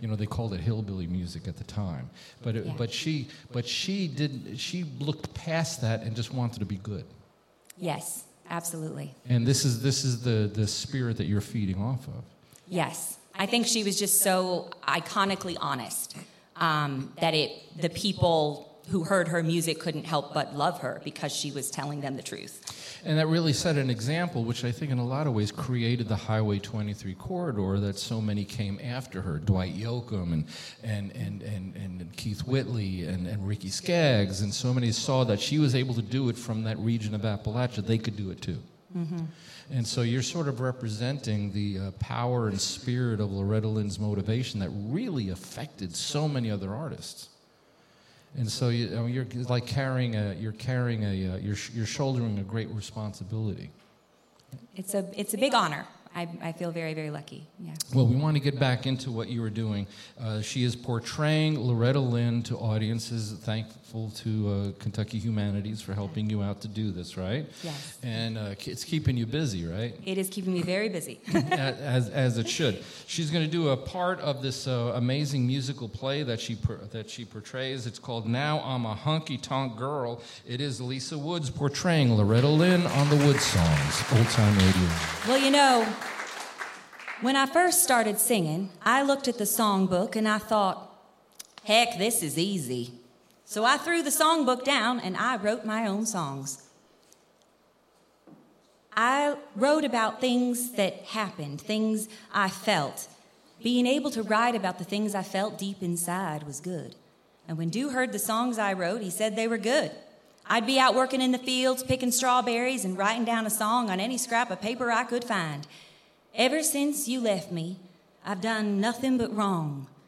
they called it hillbilly music at the time. But she looked past that and just wanted to be good. Yes, absolutely. And this is the spirit that you're feeding off of. Yes. I think she was just so iconically honest that the people who heard her music couldn't help but love her because she was telling them the truth. And that really set an example, which I think in a lot of ways created the Highway 23 corridor that so many came after her. Dwight Yoakam and Keith Whitley and Ricky Skaggs, and so many saw that she was able to do it from that region of Appalachia. They could do it too. Mm-hmm. And so you're sort of representing the power and spirit of Loretta Lynn's motivation that really affected so many other artists. And so you're like you're shouldering a great responsibility. It's a big honor. I feel very, very lucky. Yeah. Well, we want to get back into what you were doing. She is portraying Loretta Lynn to audiences. Thankful to Kentucky Humanities for helping you out to do this, right? Yes. And it's keeping you busy, right? It is keeping me very busy. as it should. She's going to do a part of this amazing musical play that she portrays. It's called Now I'm a Honky Tonk Girl. It is Lisa Woods portraying Loretta Lynn on the Wood Songs, Old Time Radio. Well, when I first started singing, I looked at the songbook and I thought, heck, this is easy. So I threw the songbook down and I wrote my own songs. I wrote about things that happened, things I felt. Being able to write about the things I felt deep inside was good. And when Dew heard the songs I wrote, he said they were good. I'd be out working in the fields, picking strawberries, and writing down a song on any scrap of paper I could find. Ever since you left me, I've done nothing but wrong.